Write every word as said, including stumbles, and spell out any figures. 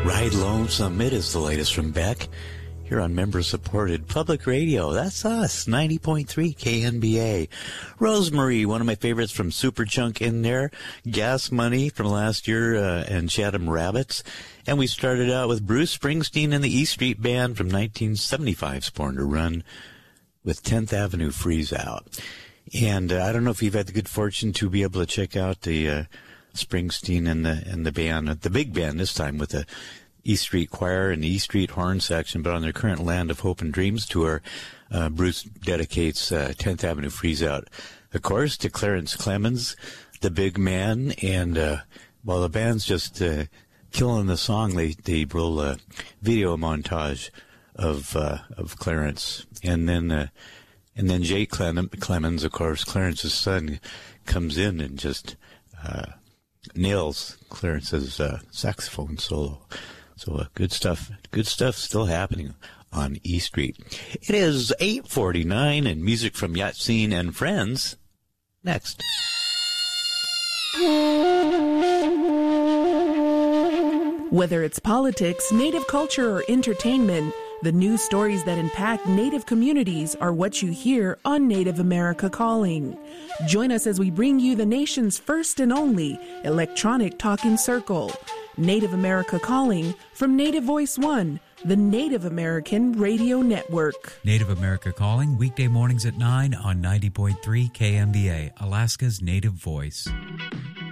Ride Lonesome, it is the latest from Beck. Here on member-supported public radio. That's us, ninety point three K N B A. Rosemary, one of my favorites from Superchunk in there. Gas Money from last year, uh, and Chatham Rabbits. And we started out with Bruce Springsteen and the E Street Band from nineteen seventy-five's Born to Run with tenth Avenue Freeze Out. And uh, I don't know if you've had the good fortune to be able to check out the uh, Springsteen and the and the band, the big band this time with the E Street Choir and the E Street Horn section, but on their current Land of Hope and Dreams tour, uh, Bruce dedicates uh, tenth Avenue Freeze Out, of course, to Clarence Clemens, the big man, and uh, while the band's just uh, killing the song, they, they roll a video montage of uh, of Clarence, and then uh, and then Jay Clemens, of course, Clarence's son, comes in and just uh, nails Clarence's uh, saxophone solo. So uh, good stuff, good stuff still happening on E Street. It is eight forty-nine, and music from Yatsine and Friends next. Whether it's politics, Native culture, or entertainment, the news stories that impact Native communities are what you hear on Native America Calling. Join us as we bring you the nation's first and only electronic talking circle. Native America Calling from Native Voice One, the Native American Radio Network. Native America Calling, weekday mornings at nine on ninety point three K M B A, Alaska's Native Voice.